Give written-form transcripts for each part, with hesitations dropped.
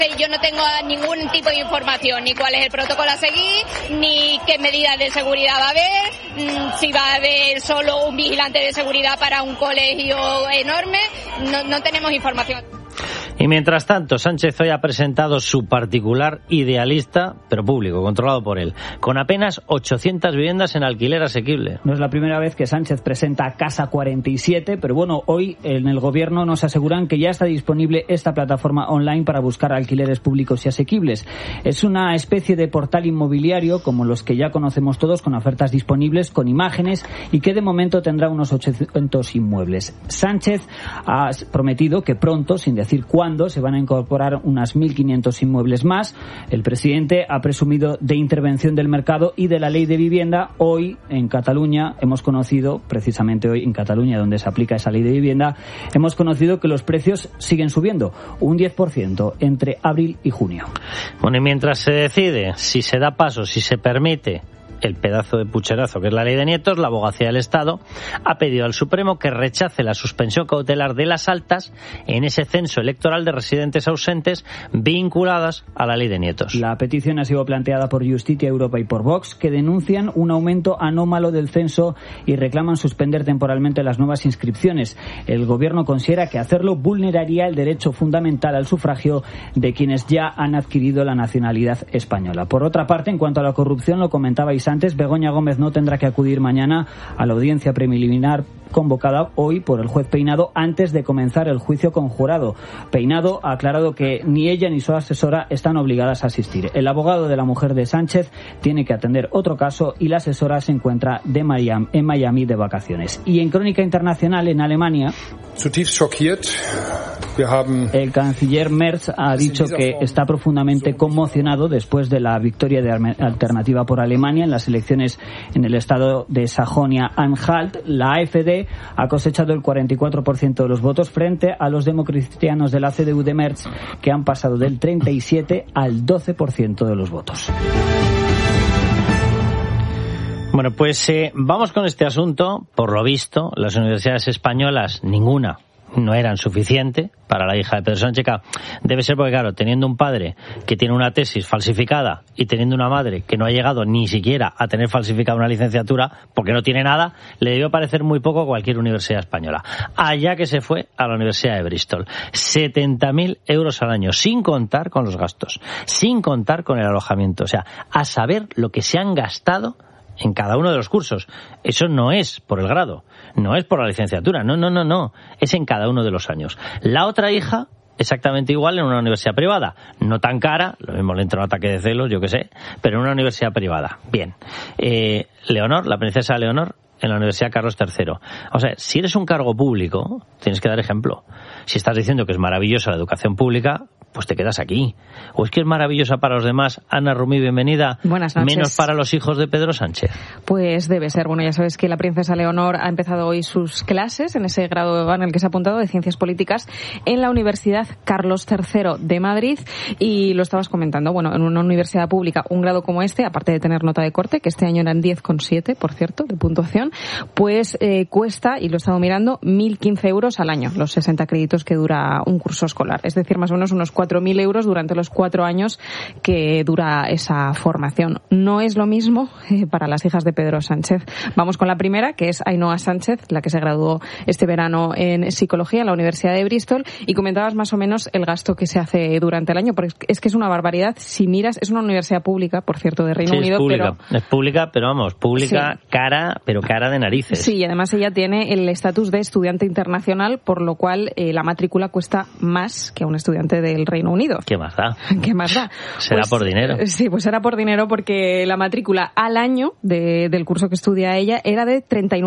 Yo no tengo ningún tipo de información, ni cuál es el protocolo a seguir, ni qué medidas de seguridad va a haber, si va a haber solo un vigilante de seguridad para un colegio enorme. No tenemos información. Y mientras tanto, Sánchez hoy ha presentado su particular idealista, pero público, controlado por él, con apenas 800 viviendas en alquiler asequible. No es la primera vez que Sánchez presenta Casa 47, pero bueno, hoy en el gobierno nos aseguran que ya está disponible esta plataforma online para buscar alquileres públicos y asequibles. Es una especie de portal inmobiliario como los que ya conocemos todos, con ofertas disponibles, con imágenes, y que de momento tendrá unos 800 inmuebles. Sánchez ha prometido que pronto, sin decir cuándo, se van a incorporar unas 1.500 inmuebles más. El presidente ha presumido de intervención del mercado y de la ley de vivienda. Hoy en Cataluña hemos conocido, precisamente hoy en Cataluña donde se aplica esa ley de vivienda, hemos conocido que los precios siguen subiendo un 10% entre abril y junio. Bueno, y mientras se decide si se da paso, si se permite el pedazo de pucherazo que es la ley de nietos, la Abogacía del Estado ha pedido al Supremo que rechace la suspensión cautelar de las altas en ese censo electoral de residentes ausentes vinculadas a la ley de nietos. La petición ha sido planteada por Justicia Europa y por Vox, que denuncian un aumento anómalo del censo y reclaman suspender temporalmente las nuevas inscripciones. El Gobierno considera que hacerlo vulneraría el derecho fundamental al sufragio de quienes ya han adquirido la nacionalidad española. Por otra parte, en cuanto a la corrupción, lo comentabais antes, Begoña Gómez no tendrá que acudir mañana a la audiencia preliminar convocada hoy por el juez Peinado antes de comenzar el juicio conjurado. Peinado ha aclarado que ni ella ni su asesora están obligadas a asistir. El abogado de la mujer de Sánchez tiene que atender otro caso y la asesora se encuentra en Miami de vacaciones. Y en crónica internacional, en Alemania, el canciller Merz ha dicho que está profundamente conmocionado después de la victoria de Alternativa por Alemania en las elecciones en el estado de Sajonia-Anhalt. La AfD ha cosechado el 44% de los votos frente a los democristianos de la CDU de Merz, que han pasado del 37 al 12% de los votos. Bueno, pues vamos con este asunto. Por lo visto, las universidades españolas, ninguna, no eran suficiente para la hija de Pedro Sánchez. Debe ser porque, claro, teniendo un padre que tiene una tesis falsificada y teniendo una madre que no ha llegado ni siquiera a tener falsificada una licenciatura, porque no tiene nada, le debió parecer muy poco a cualquier universidad española. Allá que se fue a la Universidad de Bristol. 70.000 euros al año, sin contar con los gastos, sin contar con el alojamiento. O sea, a saber lo que se han gastado en cada uno de los cursos. Eso no es por el grado, no es por la licenciatura, no, es en cada uno de los años. La otra hija, exactamente igual en una universidad privada, no tan cara, lo mismo le entra un ataque de celos, yo qué sé, pero en una universidad privada. Bien, Leonor, la princesa Leonor, en la Universidad Carlos III. O sea, si eres un cargo público, tienes que dar ejemplo. Si estás diciendo que es maravillosa la educación pública, pues te quedas aquí. ¿O es que es maravillosa para los demás? Ana Rumí, bienvenida. Buenas noches. Menos para los hijos de Pedro Sánchez. Pues debe ser. Bueno, ya sabes que la princesa Leonor ha empezado hoy sus clases en ese grado en el que se ha apuntado de Ciencias Políticas en la Universidad Carlos III de Madrid. Y lo estabas comentando, bueno, en una universidad pública, un grado como este, aparte de tener nota de corte, que este año eran 10,7, por cierto, de puntuación, pues cuesta, y lo he estado mirando, 1.015 euros al año, los 60 créditos que dura un curso escolar. Es decir, más o menos unos 4.000 euros durante los 4 años que dura esa formación. No es lo mismo para las hijas de Pedro Sánchez. Vamos con la primera, que es Ainhoa Sánchez, la que se graduó este verano en Psicología en la Universidad de Bristol, y comentabas más o menos el gasto que se hace durante el año, porque es que es una barbaridad. Si miras, es una universidad pública, por cierto, de Reino Unido. Es pública, pero vamos, pública, sí. Cara de narices. Sí, y además ella tiene el estatus de estudiante internacional, por lo cual la matrícula cuesta más que a un estudiante del Reino Unido. ¿Qué más da? ¿Qué más da? Será pues, por dinero. Sí, pues será por dinero, porque la matrícula al año del curso que estudia ella era de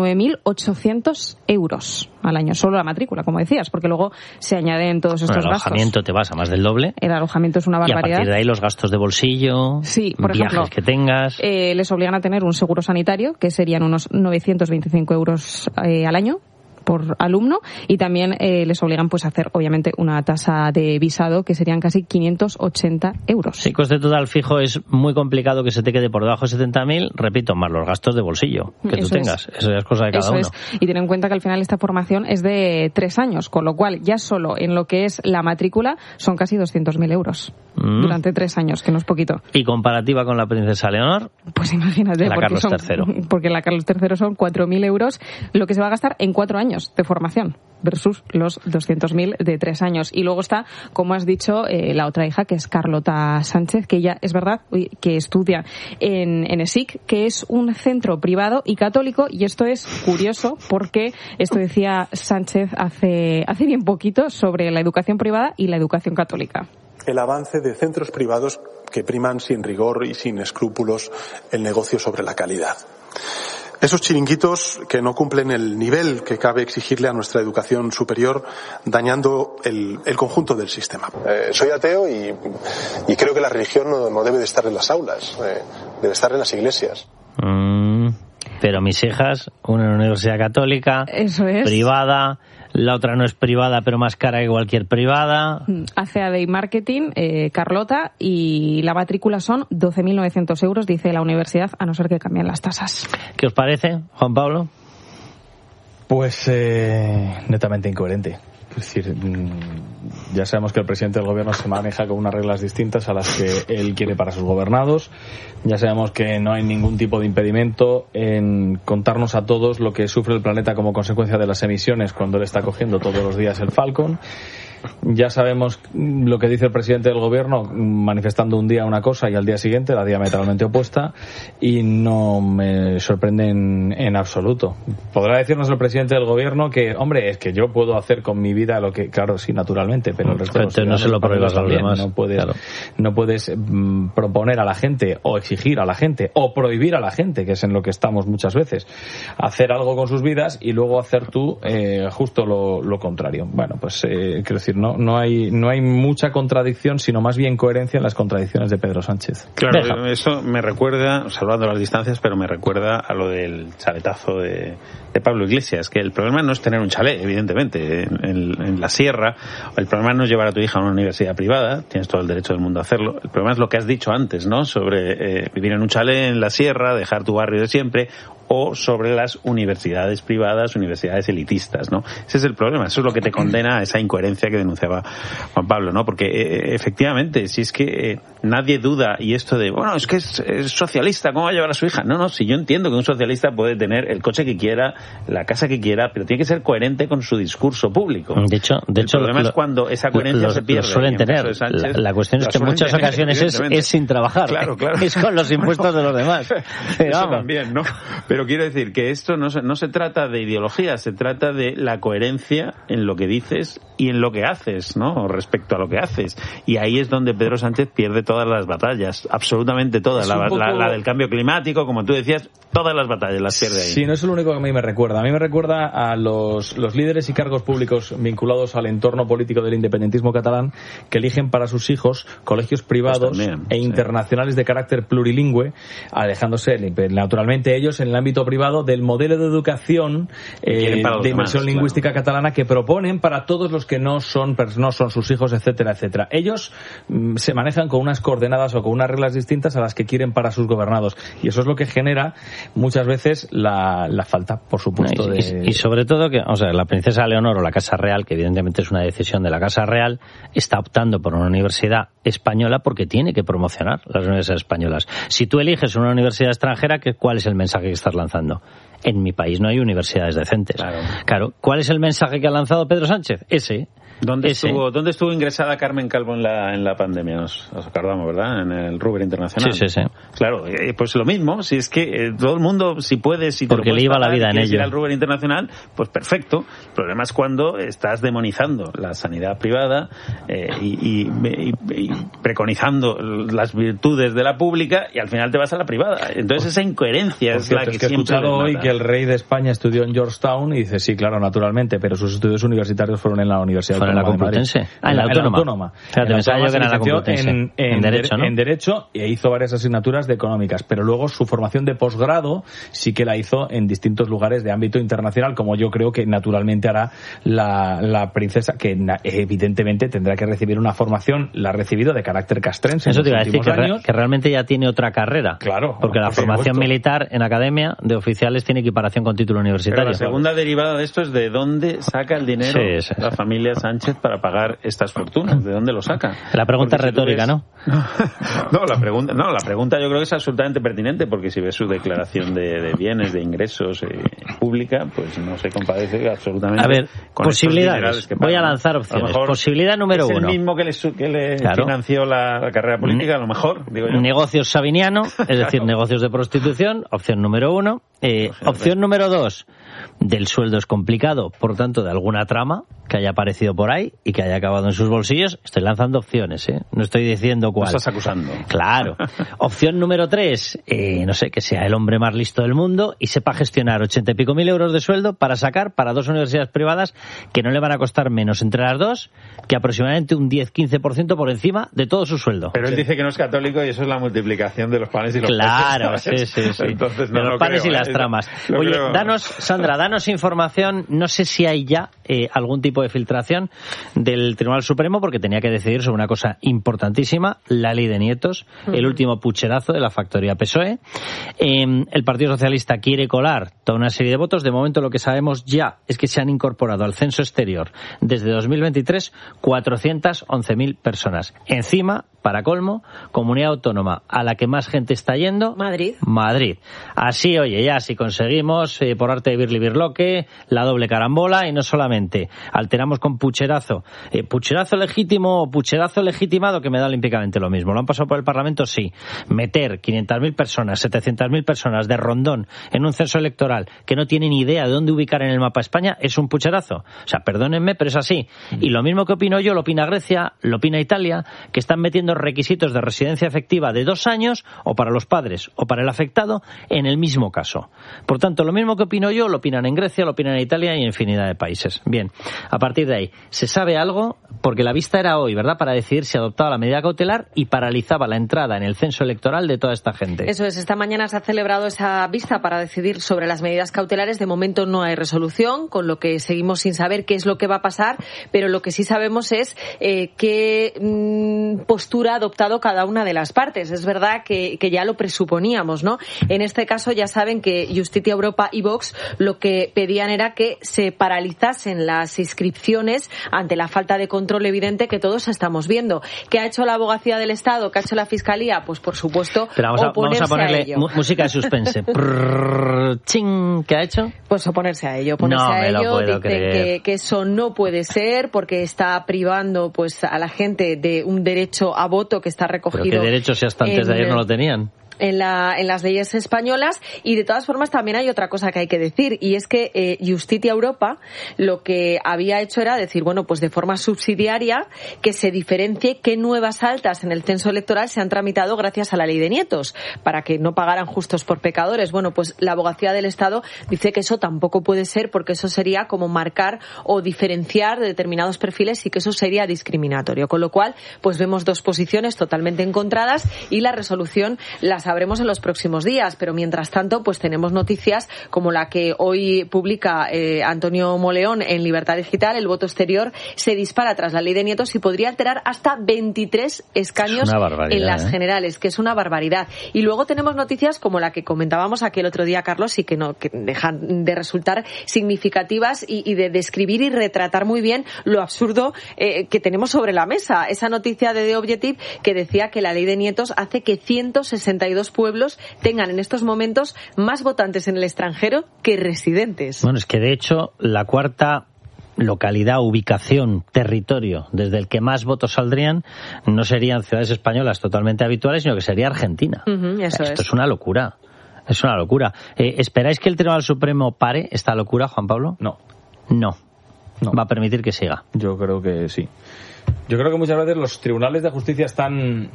39.800 euros al año, solo la matrícula, como decías, porque luego se añaden todos estos gastos. El alojamiento te vas a más del doble. El alojamiento es una barbaridad. Y a partir de ahí los gastos de bolsillo, sí, por viajes ejemplo, que tengas. Les obligan a tener un seguro sanitario, que serían unos 925 euros al año por alumno, y también les obligan pues a hacer obviamente una tasa de visado que serían casi 580 euros. Sí, coste total fijo es muy complicado que se te quede por debajo de 70.000, repito, más los gastos de bolsillo que tú tengas. Eso ya es cosa de cada uno. Y ten en cuenta que al final esta formación es de 3 años, con lo cual ya solo en lo que es la matrícula son casi 200.000 euros. durante 3 años, que no es poquito. ¿Y comparativa con la princesa Leonor? Pues imagínate, la Carlos III. Porque la Carlos III son 4.000 euros lo que se va a gastar en 4 años de formación versus los 200.000 de 3 años. Y luego está, como has dicho, la otra hija, que es Carlota Sánchez, que ella es verdad que estudia en ESIC, que es un centro privado y católico, y esto es curioso porque esto decía Sánchez hace bien poquito sobre la educación privada y la educación católica. El avance de centros privados que priman sin rigor y sin escrúpulos el negocio sobre la calidad. Esos chiringuitos que no cumplen el nivel que cabe exigirle a nuestra educación superior, dañando el conjunto del sistema. Soy ateo y creo que la religión no debe de estar en las aulas, debe estar en las iglesias. Pero mis hijas, una en una universidad católica, eso es, privada, la otra no es privada, pero más cara que cualquier privada. Hace AD Marketing, Carlota, y la matrícula son 12.900 euros, dice la universidad, a no ser que cambien las tasas. ¿Qué os parece, Juan Pablo? Pues netamente incoherente. Es decir, ya sabemos que el presidente del gobierno se maneja con unas reglas distintas a las que él quiere para sus gobernados. Ya sabemos que no hay ningún tipo de impedimento en contarnos a todos lo que sufre el planeta como consecuencia de las emisiones cuando él está cogiendo todos los días el Falcon. Ya sabemos lo que dice el presidente del gobierno manifestando un día una cosa y al día siguiente la diametralmente opuesta, y no me sorprende en absoluto. Podrá decirnos el presidente del gobierno que, hombre, es que yo puedo hacer con mi vida lo que, claro, sí, naturalmente, pero el resto de no se lo prohíbas a los demás. No puedes proponer a la gente o exigir a la gente o prohibir a la gente, que es en lo que estamos muchas veces, hacer algo con sus vidas y luego hacer tú justo lo contrario. Bueno, pues quiero decir, no hay mucha contradicción, sino más bien coherencia en las contradicciones de Pedro Sánchez. Claro, eso me recuerda, salvando las distancias, pero me recuerda a lo del chaletazo de Pablo Iglesias, que el problema no es tener un chalet, evidentemente, en la sierra. El problema no es llevar a tu hija a una universidad privada, tienes todo el derecho del mundo a hacerlo. El problema es lo que has dicho antes, ¿no? Sobre vivir en un chalet en la sierra, dejar tu barrio de siempre, o sobre las universidades privadas, universidades elitistas, ¿no? Ese es el problema, eso es lo que te condena a esa incoherencia que denunciaba Juan Pablo, ¿no? Porque efectivamente, si es que nadie duda, y esto de, bueno, es que es socialista, ¿cómo va a llevar a su hija? No, si yo entiendo que un socialista puede tener el coche que quiera, la casa que quiera, pero tiene que ser coherente con su discurso público. De hecho, el problema es cuando esa coherencia se pierde. Lo suelen tener. Sánchez, la cuestión es que en muchas ocasiones es sin trabajar. Claro. Es con los impuestos de los demás. Eso también, ¿no? Pero quiero decir que esto no se trata de ideología, se trata de la coherencia en lo que dices y en lo que haces, ¿no? Respecto a lo que haces. Y ahí es donde Pedro Sánchez pierde todas las batallas, absolutamente todas. La del cambio climático, como tú decías, todas las batallas las pierde ahí. Sí, no es lo único que a mí me recuerda. A mí me recuerda a los líderes y cargos públicos vinculados al entorno político del independentismo catalán, que eligen para sus hijos colegios privados pues también, internacionales de carácter plurilingüe, alejándose naturalmente ellos en el ámbito privado del modelo de educación de inmersión lingüística catalana que proponen para todos los que no son sus hijos, etcétera, etcétera. Ellos se manejan con unas coordenadas o con unas reglas distintas a las que quieren para sus gobernados, y eso es lo que genera muchas veces la falta, por supuesto, y sobre todo que, o sea, la princesa Leonor o la Casa Real, que evidentemente es una decisión de la Casa Real, está optando por una universidad española porque tiene que promocionar las universidades españolas. Si tú eliges una universidad extranjera, ¿cuál es el mensaje que estás lanzando? En mi país no hay universidades decentes. Claro. ¿Cuál es el mensaje que ha lanzado Pedro Sánchez? Ese. ¿Dónde estuvo ingresada Carmen Calvo en la pandemia? Nos acordamos, ¿verdad? En el Ruber Internacional. Sí. Claro, pues lo mismo. Si es que todo el mundo, si puedes, si te porque le iba la vida en ello. Ir al Ruber Internacional, pues perfecto. El problema es cuando estás demonizando la sanidad privada y preconizando las virtudes de la pública, y al final te vas a la privada. Entonces esa incoherencia es la que siempre he escuchado hoy que el rey de España estudió en Georgetown y dice, sí, claro, naturalmente, pero sus estudios universitarios fueron en la Universidad en la Complutense. En la Autónoma. Fíjate, pensaba yo que era la Complutense. En Derecho, ¿no? En Derecho, e hizo varias asignaturas de económicas, pero luego su formación de posgrado sí que la hizo en distintos lugares de ámbito internacional, como yo creo que naturalmente hará la princesa, que evidentemente tendrá que recibir una formación, la ha recibido de carácter castrense. Eso te iba a decir, que realmente ya tiene otra carrera. Claro. Porque la formación militar en academia de oficiales tiene equiparación con título universitario. Pero la segunda derivada de esto es de dónde saca el dinero la familia Sánchez Sánchez para pagar estas fortunas? ¿De dónde lo saca? La pregunta es retórica, ¿no? La pregunta yo creo que es absolutamente pertinente, porque si ves su declaración de bienes, de ingresos pública, pues no se compadece absolutamente. A ver, con posibilidades. Voy a lanzar opciones. Posibilidad número uno. ¿Es el mismo que le financió la carrera política? A lo mejor, digo yo. Negocios Sabiniano, es decir, negocios de prostitución, opción número uno. Opción número dos, del sueldo es complicado, por tanto, de alguna trama que haya aparecido por ahí y que haya acabado en sus bolsillos. Estoy lanzando opciones, no estoy diciendo cuál. Estás acusando. Claro. Opción número tres, no sé, que sea el hombre más listo del mundo y sepa gestionar 80 y pico mil euros de sueldo para sacar para 2 universidades privadas que no le van a costar menos entre las dos que aproximadamente un 10-15% por encima de todo su sueldo. Pero él dice que no es católico y eso es la multiplicación de los panes y los claro, peces. Sí. Entonces, de los panes y las tramas. Oye, Sandra, danos información. No sé si hay ya algún tipo de filtración del Tribunal Supremo, porque tenía que decidir sobre una cosa importantísima, la ley de nietos, el último pucherazo de la factoría PSOE. El Partido Socialista quiere colar toda una serie de votos. De momento lo que sabemos ya es que se han incorporado al censo exterior desde 2023 411.000 personas. Encima, para colmo, comunidad autónoma a la que más gente está yendo, Madrid. Así, oye, ya si conseguimos, por arte de Birli Birloque, la doble carambola, y no solamente alteramos con pucherazo legítimo o pucherazo legitimado, que me da olímpicamente lo mismo. ¿Lo han pasado por el Parlamento? Sí. Meter 500.000 personas, 700.000 personas de rondón en un censo electoral que no tiene ni idea de dónde ubicar en el mapa España es un pucherazo. O sea, perdónenme, pero es así. Y lo mismo que opino yo, lo opina Grecia, lo opina Italia, que están metiendo requisitos de residencia efectiva de 2 años, o para los padres o para el afectado, en el mismo caso. Por tanto, lo mismo que opino yo, lo opinan en Grecia, lo opinan en Italia y en infinidad de países. Bien, a partir de ahí, ¿se sabe algo? Porque la vista era hoy, ¿verdad?, para decidir si adoptaba la medida cautelar y paralizaba la entrada en el censo electoral de toda esta gente. Eso es, esta mañana se ha celebrado esa vista para decidir sobre las medidas cautelares. De momento no hay resolución, con lo que seguimos sin saber qué es lo que va a pasar, pero lo que sí sabemos es qué postura ha adoptado cada una de las partes. Es verdad que ya lo presuponíamos, ¿no? En este caso ya saben que Justicia Europa y Vox lo que pedían era que se paralizasen las inscripciones ante la falta de control evidente que todos estamos viendo. ¿Qué ha hecho la Abogacía del Estado? ¿Qué ha hecho la Fiscalía? Pues por supuesto, vamos a ponerle música de suspense. Ching, ¿qué ha hecho? Pues oponerse a ello. Dicen que eso no puede ser porque está privando pues a la gente de un derecho a voto que está recogido. ¿Pero qué derecho si hasta antes de ayer no lo tenían? En las leyes españolas. Y de todas formas también hay otra cosa que hay que decir, y es que Justicia Europa lo que había hecho era decir, bueno, pues de forma subsidiaria que se diferencie qué nuevas altas en el censo electoral se han tramitado gracias a la ley de nietos, para que no pagaran justos por pecadores. Bueno, pues la Abogacía del Estado dice que eso tampoco puede ser, porque eso sería como marcar o diferenciar de determinados perfiles y que eso sería discriminatorio. Con lo cual, pues vemos dos posiciones totalmente encontradas y la resolución la sabremos en los próximos días, pero mientras tanto pues tenemos noticias como la que hoy publica Antonio Moleón en Libertad Digital. El voto exterior se dispara tras la ley de nietos y podría alterar hasta 23 escaños en las generales, que es una barbaridad. Y luego tenemos noticias como la que comentábamos aquí el otro día, Carlos, y que dejan de resultar significativas y de describir y retratar muy bien lo absurdo que tenemos sobre la mesa. Esa noticia de The Objective que decía que la ley de nietos hace que 162 pueblos tengan en estos momentos más votantes en el extranjero que residentes. Bueno, es que de hecho la cuarta localidad, ubicación, territorio desde el que más votos saldrían no serían ciudades españolas totalmente habituales, sino que sería Argentina. Esto es una locura. Es una locura. ¿Esperáis que el Tribunal Supremo pare esta locura, Juan Pablo? No. Va a permitir que siga. Yo creo que sí. Yo creo que muchas veces los tribunales de justicia están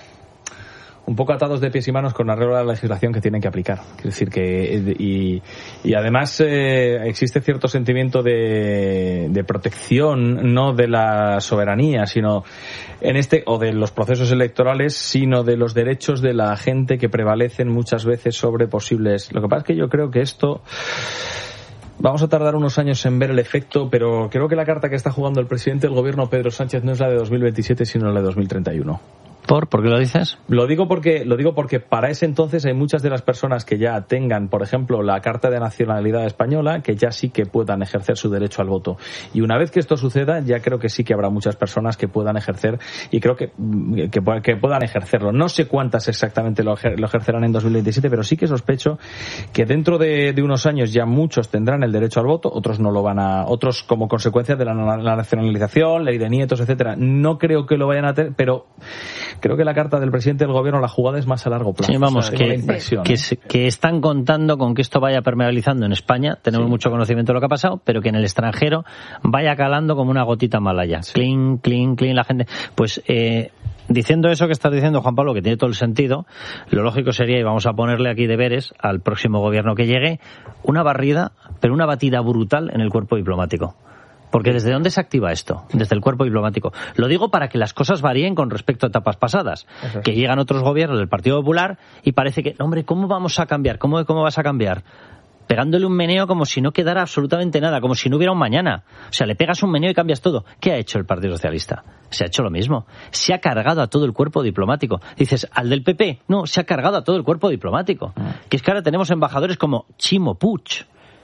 un poco atados de pies y manos con arreglo a la legislación que tienen que aplicar. Es decir, y además existe cierto sentimiento de protección, no de la soberanía, sino o de los procesos electorales, sino de los derechos de la gente que prevalecen muchas veces sobre posibles. Lo que pasa es que yo creo que esto vamos a tardar unos años en ver el efecto, pero creo que la carta que está jugando el presidente del gobierno, Pedro Sánchez, no es la de 2027, sino la de 2031. ¿Por qué lo dices? Lo digo porque para ese entonces hay muchas de las personas que ya tengan, por ejemplo, la Carta de Nacionalidad Española, que ya sí que puedan ejercer su derecho al voto. Y una vez que esto suceda, ya creo que sí que habrá muchas personas que puedan ejercer, y creo que puedan ejercerlo. No sé cuántas exactamente lo ejercerán en 2027, pero sí que sospecho que dentro de unos años ya muchos tendrán el derecho al voto, otros no lo van a, otros como consecuencia de la nacionalización, ley de nietos, etcétera. No creo que lo vayan a tener, pero creo que la carta del presidente del gobierno, la jugada es más a largo plazo. Sí, vamos, que están contando con que esto vaya permeabilizando en España. Tenemos mucho conocimiento de lo que ha pasado, pero que en el extranjero vaya calando como una gotita malaya. Sí. Clean, la gente. Pues, diciendo eso que estás diciendo, Juan Pablo, que tiene todo el sentido, lo lógico sería, y vamos a ponerle aquí deberes al próximo gobierno que llegue, una barrida, pero una batida brutal en el cuerpo diplomático. Porque ¿desde dónde se activa esto? Desde el cuerpo diplomático. Lo digo para que las cosas varíen con respecto a etapas pasadas. Eso. Que llegan otros gobiernos del Partido Popular y parece que, hombre, ¿cómo vamos a cambiar? ¿Cómo vas a cambiar? Pegándole un meneo como si no quedara absolutamente nada, como si no hubiera un mañana. O sea, le pegas un meneo y cambias todo. ¿Qué ha hecho el Partido Socialista? Se ha hecho lo mismo. Se ha cargado a todo el cuerpo diplomático. Dices, ¿al del PP? No, se ha cargado a todo el cuerpo diplomático. Que es que ahora tenemos embajadores como Chimo Puig.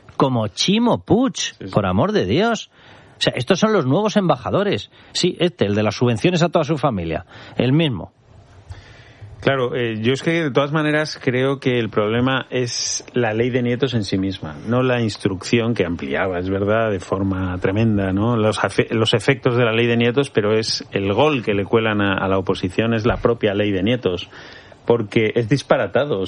Por amor de Dios. O sea, estos son los nuevos embajadores. Sí, el de las subvenciones a toda su familia. El mismo. Claro, yo es que de todas maneras creo que el problema es la ley de nietos en sí misma, no la instrucción que ampliaba, es verdad, de forma tremenda, ¿no? Los efectos de la ley de nietos, pero es el gol que le cuelan a la oposición, es la propia ley de nietos. Porque es disparatado,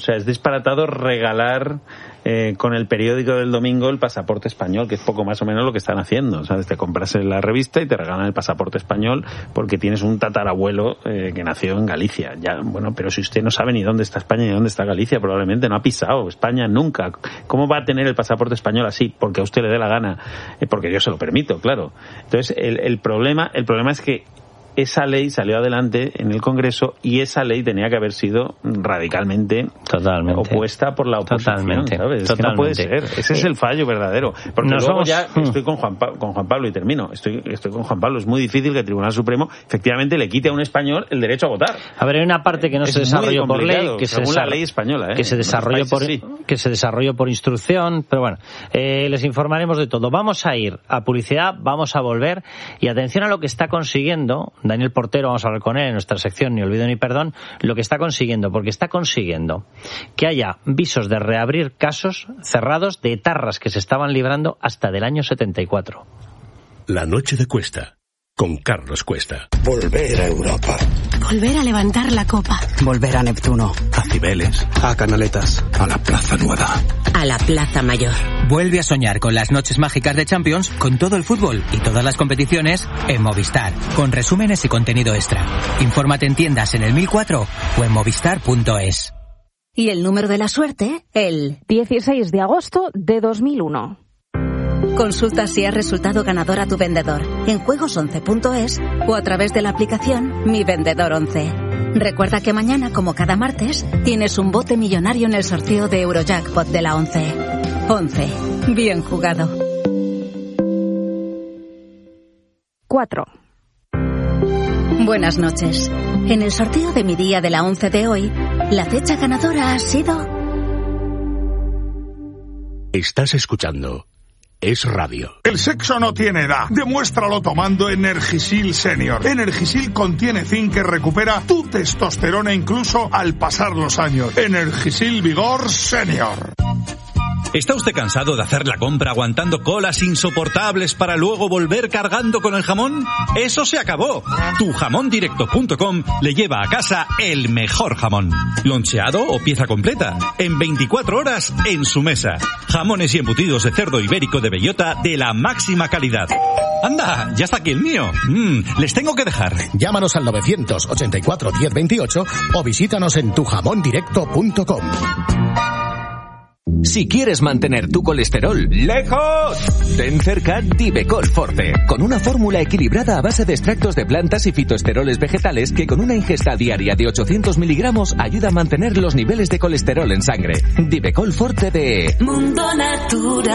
regalar con el periódico del domingo el pasaporte español, que es poco más o menos lo que están haciendo. ¿Sabes? Te compras la revista y te regalan el pasaporte español porque tienes un tatarabuelo que nació en Galicia. Ya, bueno, pero si usted no sabe ni dónde está España ni dónde está Galicia, probablemente no ha pisado España nunca. ¿Cómo va a tener el pasaporte español así? Porque a usted le dé la gana, porque yo se lo permito, claro. Entonces, el problema es que esa ley salió adelante en el Congreso y esa ley tenía que haber sido radicalmente opuesta por la oposición, ¿sabes? Es que no puede ser. Ese es el fallo verdadero. Porque luego ya estoy con Juan Pablo y termino. Estoy con Juan Pablo. Es muy difícil que el Tribunal Supremo efectivamente le quite a un español el derecho a votar. A ver, hay una parte que no se desarrolló por ley, que según la ley española, que se desarrolló por instrucción, pero bueno, les informaremos de todo. Vamos a ir a publicidad, vamos a volver y atención a lo que está consiguiendo Daniel Portero, vamos a hablar con él en nuestra sección Ni Olvido ni Perdón, lo que está consiguiendo, porque está consiguiendo que haya visos de reabrir casos cerrados de etarras que se estaban librando hasta del año 74. La noche de Cuesta, con Carlos Cuesta. Volver a Europa. Volver a levantar la copa. Volver a Neptuno. A Cibeles. A Canaletas. A la Plaza Nueva. A la Plaza Mayor. Vuelve a soñar con las noches mágicas de Champions, con todo el fútbol y todas las competiciones en Movistar, con resúmenes y contenido extra. Infórmate en tiendas en el 1004 o en movistar.es. Y el número de la suerte, el 16 de agosto de 2001. Consulta si has resultado ganador a tu vendedor en juegos11.es o a través de la aplicación Mi Vendedor 11. Recuerda que mañana, como cada martes, tienes un bote millonario en el sorteo de Eurojackpot de la 11. 11. Bien jugado. 4. Buenas noches. En el sorteo de mi día de la 11 de hoy, la fecha ganadora ha sido... Estás escuchando Es Radio. El sexo no tiene edad. Demuéstralo tomando Energisil Senior. Energisil contiene zinc que recupera tu testosterona incluso al pasar los años. Energisil Vigor Senior. ¿Está usted cansado de hacer la compra aguantando colas insoportables para luego volver cargando con el jamón? ¡Eso se acabó! Tujamondirecto.com le lleva a casa el mejor jamón. Loncheado o pieza completa. En 24 horas en su mesa. Jamones y embutidos de cerdo ibérico de bellota de la máxima calidad. ¡Anda! ¡Ya está aquí el mío! Les tengo que dejar. Llámanos al 984 1028 o visítanos en tujamondirecto.com. Si quieres mantener tu colesterol lejos, ten cerca Divecol Forte, con una fórmula equilibrada a base de extractos de plantas y fitoesteroles vegetales que con una ingesta diaria de 800 miligramos ayuda a mantener los niveles de colesterol en sangre. Divecol Forte de Mundo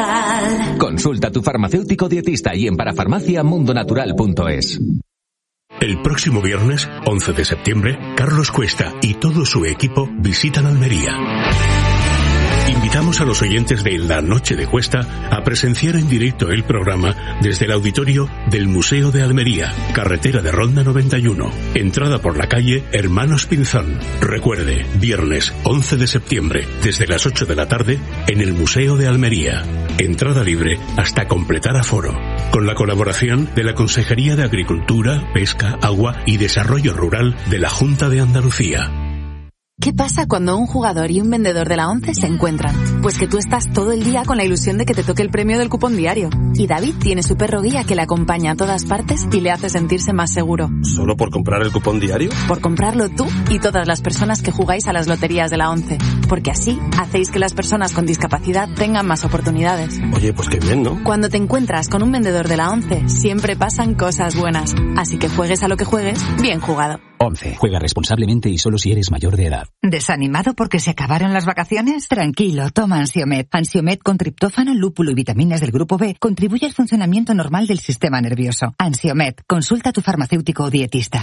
Natural. Consulta a tu farmacéutico dietista y en parafarmacia mundonatural.es. El próximo viernes, 11 de septiembre, Carlos Cuesta y todo su equipo visitan Almería. Invitamos a los oyentes de La Noche de Cuesta a presenciar en directo el programa desde el auditorio del Museo de Almería, carretera de Ronda 91, entrada por la calle Hermanos Pinzón. Recuerde, viernes 11 de septiembre, desde las 8 de la tarde, en el Museo de Almería. Entrada libre hasta completar aforo. Con la colaboración de la Consejería de Agricultura, Pesca, Agua y Desarrollo Rural de la Junta de Andalucía. ¿Qué pasa cuando un jugador y un vendedor de la ONCE se encuentran? Pues que tú estás todo el día con la ilusión de que te toque el premio del cupón diario. Y David tiene su perro guía que le acompaña a todas partes y le hace sentirse más seguro. ¿Solo por comprar el cupón diario? Por comprarlo tú y todas las personas que jugáis a las loterías de la ONCE. Porque así hacéis que las personas con discapacidad tengan más oportunidades. Oye, pues qué bien, ¿no? Cuando te encuentras con un vendedor de la ONCE, siempre pasan cosas buenas. Así que juegues a lo que juegues, bien jugado. ONCE. Juega responsablemente y solo si eres mayor de edad. ¿Desanimado porque se acabaron las vacaciones? Tranquilo, toma Ansiomed. Ansiomed con triptófano, lúpulo y vitaminas del grupo B contribuye al funcionamiento normal del sistema nervioso. Ansiomed, consulta a tu farmacéutico o dietista.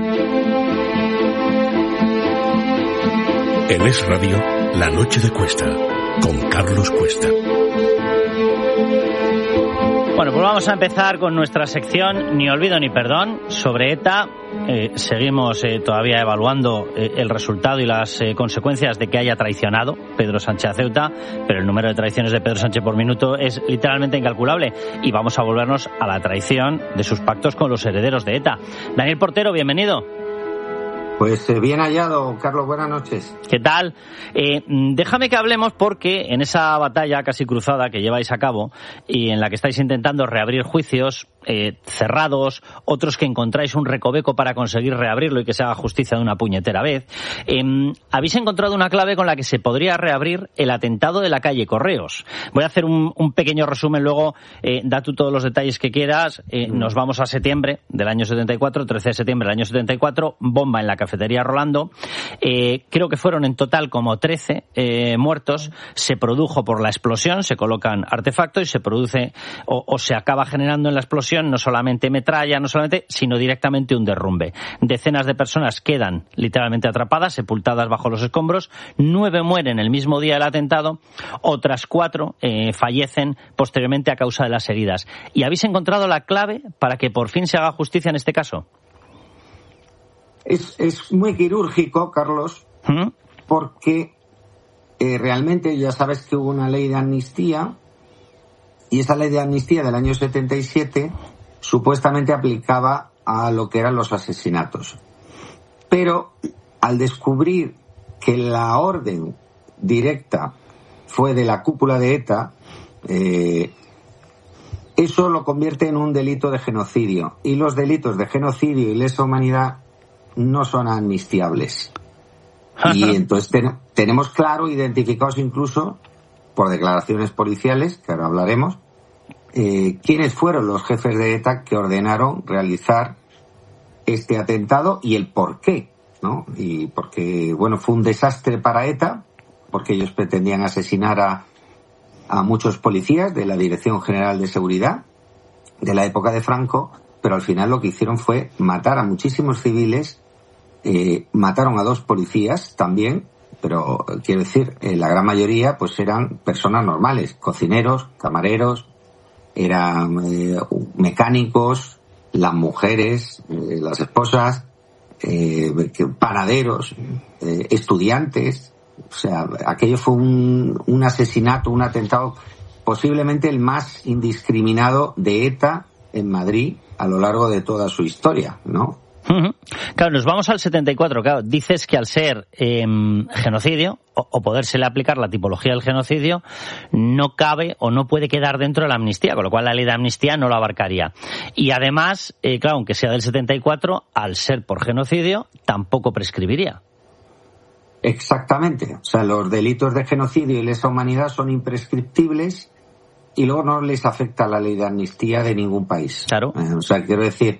En Es Radio, La Noche de Cuesta, con Carlos Cuesta. Bueno, pues vamos a empezar con nuestra sección Ni olvido ni perdón sobre ETA. Seguimos todavía evaluando el resultado y las consecuencias de que haya traicionado Pedro Sánchez a Ceuta, pero el número de traiciones de Pedro Sánchez por minuto es literalmente incalculable y vamos a volvernos a la traición de sus pactos con los herederos de ETA. Daniel Portero, bienvenido. Pues bien hallado, Carlos, buenas noches. ¿Qué tal? Déjame que hablemos porque en esa batalla casi cruzada que lleváis a cabo y en la que estáis intentando reabrir juicios cerrados, otros que encontráis un recoveco para conseguir reabrirlo y que se haga justicia de una puñetera vez, habéis encontrado una clave con la que se podría reabrir el atentado de la calle Correos. Voy a hacer un pequeño resumen, luego da tú todos los detalles que quieras. Nos vamos a septiembre del año 74, 13 de septiembre del año 74, bomba en la cafetería Rolando. Creo que fueron en total como 13 muertos. Se produjo por la explosión, se colocan artefactos y se produce o se acaba generando en la explosión no solamente metralla, sino directamente un derrumbe. Decenas de personas quedan literalmente atrapadas, sepultadas bajo los escombros. 9 mueren el mismo día del atentado, otras 4 fallecen posteriormente a causa de las heridas. ¿Y habéis encontrado la clave para que por fin se haga justicia en este caso? Es muy quirúrgico, Carlos, porque realmente ya sabes que hubo una ley de amnistía y esa ley de amnistía del año 77 supuestamente aplicaba a lo que eran los asesinatos. Pero al descubrir que la orden directa fue de la cúpula de ETA, eso lo convierte en un delito de genocidio. Y los delitos de genocidio y lesa humanidad no son amnistiables. Y entonces tenemos claro, identificados incluso por declaraciones policiales, que ahora hablaremos, quiénes fueron los jefes de ETA que ordenaron realizar este atentado y el por qué, ¿no? Y porque, bueno, fue un desastre para ETA, porque ellos pretendían asesinar a muchos policías de la Dirección General de Seguridad de la época de Franco, pero al final lo que hicieron fue matar a muchísimos civiles, mataron a 2 policías también, pero quiero decir, la gran mayoría pues eran personas normales, cocineros, camareros, eran mecánicos, las mujeres, las esposas, panaderos, estudiantes. O sea, aquello fue un asesinato, un atentado posiblemente el más indiscriminado de ETA en Madrid a lo largo de toda su historia, ¿no? Claro, nos vamos al 74. Claro, dices que al ser genocidio o podérsele aplicar la tipología del genocidio, no cabe o no puede quedar dentro de la amnistía, con lo cual la ley de amnistía no lo abarcaría. Y además, claro, aunque sea del 74, al ser por genocidio, tampoco prescribiría. Exactamente. O sea, los delitos de genocidio y lesa humanidad son imprescriptibles y luego no les afecta la ley de amnistía de ningún país. Claro. O sea, quiero decir,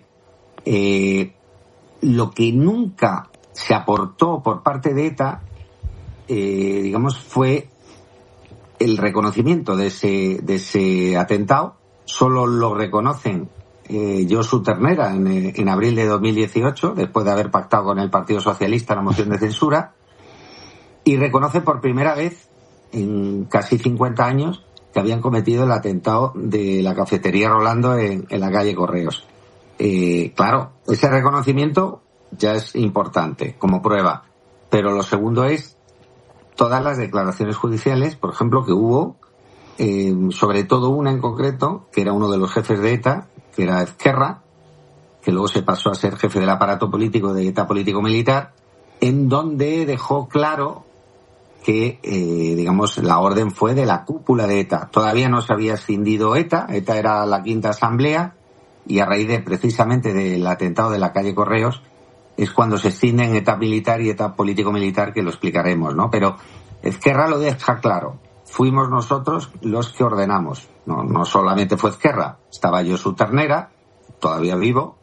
lo que nunca se aportó por parte de ETA, digamos, fue el reconocimiento de ese atentado. Solo lo reconocen Josu Ternera en abril de 2018, después de haber pactado con el Partido Socialista la moción de censura, y reconoce por primera vez en casi 50 años que habían cometido el atentado de la cafetería Rolando en la calle Correos. Claro, ese reconocimiento ya es importante como prueba, pero lo segundo es todas las declaraciones judiciales, por ejemplo, que hubo, sobre todo una en concreto, que era uno de los jefes de ETA, que era Ezquerra, que luego se pasó a ser jefe del aparato político de ETA político-militar, en donde dejó claro que, digamos, la orden fue de la cúpula de ETA. Todavía no se había escindido ETA era la quinta asamblea, y a raíz de precisamente del atentado de la calle Correos es cuando se escinden ETA militar y ETA político-militar, que lo explicaremos, ¿no? Pero Ezquerra lo deja claro. Fuimos nosotros los que ordenamos. No solamente fue Ezquerra, estaba Josu Ternera, todavía vivo,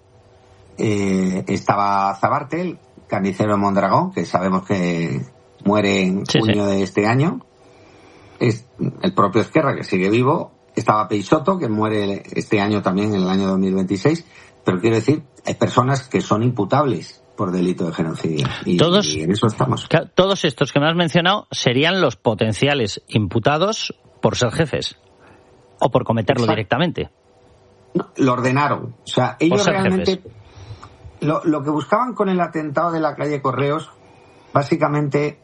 estaba Zabartel, carnicero de Mondragón, que sabemos que muere en junio de este año, es el propio Ezquerra, que sigue vivo, estaba Peixoto, que muere este año también, en el año 2026, pero quiero decir, hay personas que son imputables por delito de genocidio. Y en eso estamos. Todos estos que me has mencionado serían los potenciales imputados por ser jefes o por cometerlo directamente. No, lo ordenaron. O sea, ellos realmente lo que buscaban con el atentado de la calle Correos, básicamente,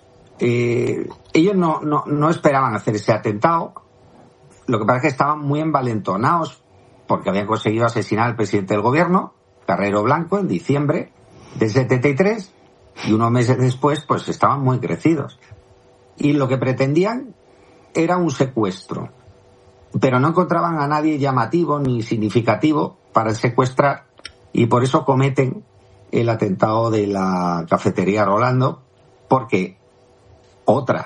ellos no esperaban hacer ese atentado. Lo que pasa es que estaban muy envalentonados porque habían conseguido asesinar al presidente del gobierno, Carrero Blanco, en diciembre del 73, y unos meses después pues estaban muy crecidos. Y lo que pretendían era un secuestro, pero no encontraban a nadie llamativo ni significativo para secuestrar, y por eso cometen el atentado de la cafetería Rolando, porque otra,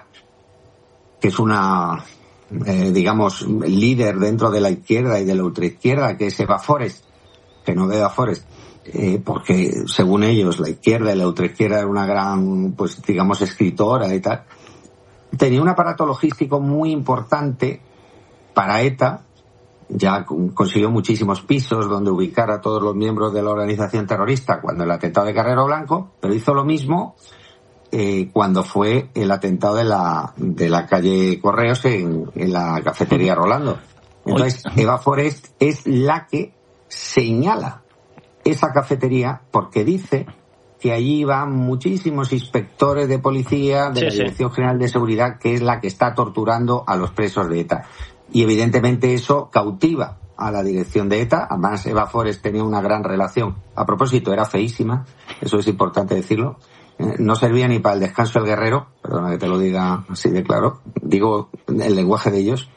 que es una, digamos, líder dentro de la izquierda y de la ultraizquierda, que es Eva Forest, que no ve a Forest, porque según ellos la izquierda y la ultraizquierda era una gran, pues digamos, escritora y tal, tenía un aparato logístico muy importante para ETA. Ya consiguió muchísimos pisos donde ubicar a todos los miembros de la organización terrorista cuando el atentado de Carrero Blanco, pero hizo lo mismo cuando fue el atentado de la calle Correos en la cafetería Rolando. Entonces, Eva Forest es la que señala esa cafetería porque dice que allí van muchísimos inspectores de policía de la Dirección General de Seguridad, que es la que está torturando a los presos de ETA. Y evidentemente eso cautiva a la dirección de ETA. Además, Eva Forest tenía una gran relación. A propósito, era feísima, eso es importante decirlo. No servía ni para el descanso del guerrero, perdona que te lo diga así de claro, digo el lenguaje de ellos.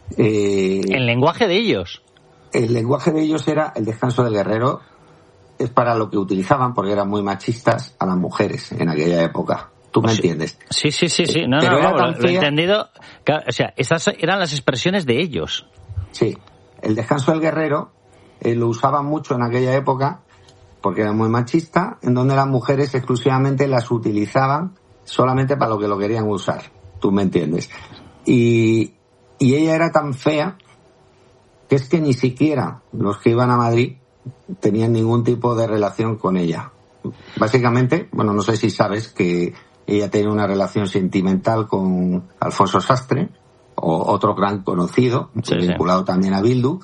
¿El lenguaje de ellos? El lenguaje de ellos era el descanso del guerrero, es para lo que utilizaban, porque eran muy machistas, a las mujeres en aquella época. ¿Tú me entiendes? Sí. No, lo he entendido. O sea, esas eran las expresiones de ellos. Sí. El descanso del guerrero lo usaban mucho en aquella época porque era muy machista, en donde las mujeres exclusivamente las utilizaban solamente para lo que lo querían usar. ¿Tú me entiendes? Y ella era tan fea que es que ni siquiera los que iban a Madrid tenían ningún tipo de relación con ella. Básicamente, bueno, no sé si sabes que ella tenía una relación sentimental con Alfonso Sastre, o otro gran conocido, vinculado también a Bildu,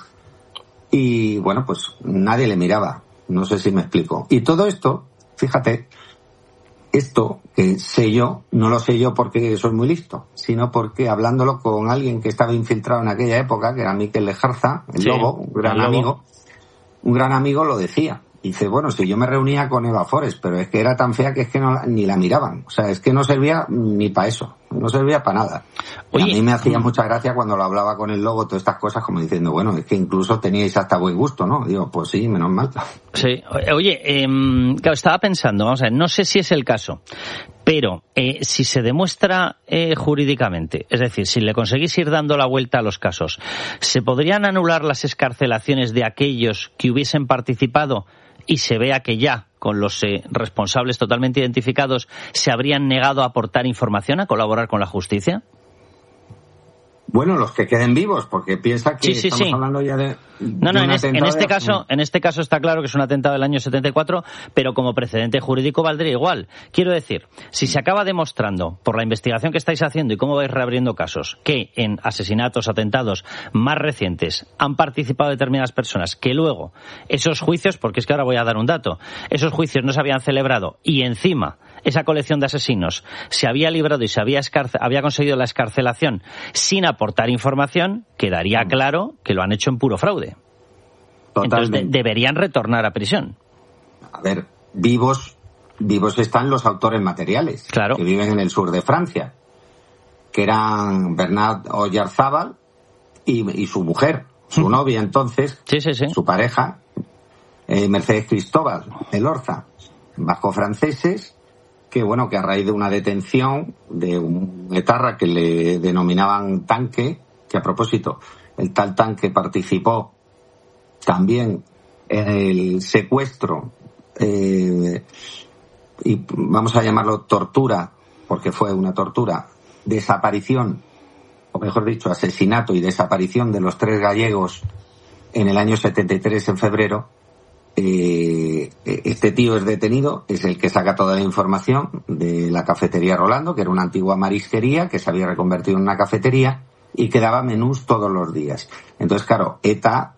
y bueno, pues nadie le miraba, no sé si me explico. Y todo esto, fíjate, esto que sé yo, no lo sé yo porque soy muy listo, sino porque hablándolo con alguien que estaba infiltrado en aquella época, que era Miquel Lejarza, el Lobo, un gran amigo lo decía. Dice, bueno, si yo me reunía con Eva Forest, pero es que era tan fea que es que ni la miraban. O sea, es que no servía ni para eso. No servía para nada. Oye, a mí me hacía mucha gracia cuando lo hablaba con el Lobo, todas estas cosas, como diciendo, bueno, es que incluso teníais hasta buen gusto, ¿no? Digo, pues sí, menos mal. Sí. Oye, claro, estaba pensando, vamos a ver, no sé si es el caso, pero si se demuestra jurídicamente, es decir, si le conseguís ir dando la vuelta a los casos, ¿se podrían anular las excarcelaciones de aquellos que hubiesen participado y se vea que ya, con los responsables totalmente identificados, se habrían negado a aportar información, a colaborar con la justicia? Bueno, los que queden vivos, porque piensa que estamos hablando ya de... En este caso está claro que es un atentado del año 74, pero como precedente jurídico valdría igual. Quiero decir, si se acaba demostrando, por la investigación que estáis haciendo y cómo vais reabriendo casos, que en asesinatos, atentados más recientes han participado determinadas personas, que luego esos juicios, porque es que ahora voy a dar un dato, esos juicios no se habían celebrado y encima esa colección de asesinos se había librado y se había conseguido la excarcelación sin aportar información, quedaría claro que lo han hecho en puro fraude. Totalmente. Entonces deberían retornar a prisión. A ver, vivos están los autores materiales, claro, que viven en el sur de Francia, que eran Bernard Oyarzábal y su mujer, su novia entonces, su pareja, Mercedes Cristóbal Elorza, vasco-franceses, que a raíz de una detención de un etarra que le denominaban Tanque, que a propósito, el tal Tanque participó también en el secuestro y vamos a llamarlo tortura, porque fue una tortura, desaparición, o mejor dicho, asesinato y desaparición de los 3 gallegos en el año 73 en febrero. Este tío es detenido, es el que saca toda la información de la cafetería Rolando, que era una antigua marisquería que se había reconvertido en una cafetería y que daba menús todos los días. Entonces, claro, ETA,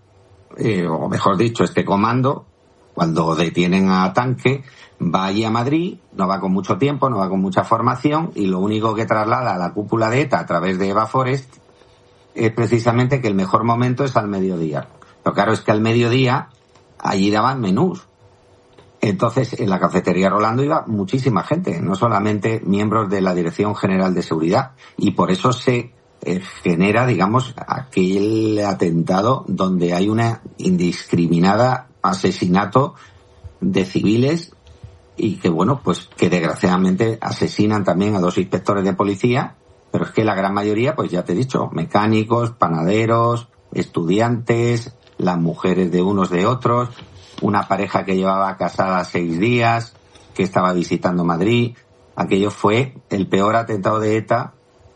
o mejor dicho, este comando, cuando detienen a Tanque, va allí a Madrid, no va con mucho tiempo, no va con mucha formación, y lo único que traslada a la cúpula de ETA a través de Eva Forest es precisamente que el mejor momento es al mediodía. Pero claro, es que al mediodía allí daban menús. Entonces, en la cafetería Rolando iba muchísima gente, no solamente miembros de la Dirección General de Seguridad. Y por eso se genera, digamos, aquel atentado donde hay una indiscriminada asesinato de civiles y que, que desgraciadamente asesinan también a 2 inspectores de policía, pero es que la gran mayoría, pues ya te he dicho, mecánicos, panaderos, estudiantes, las mujeres de unos de otros, una pareja que llevaba casada 6 días, que estaba visitando Madrid. Aquello fue el peor atentado de ETA